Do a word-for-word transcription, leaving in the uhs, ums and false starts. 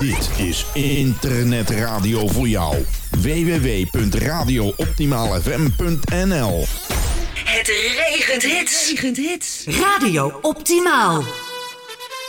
Dit is internetradio voor jou. w w w punt radio optimaal f m punt n l. Het regent hits. regent hits. Radio Optimaal.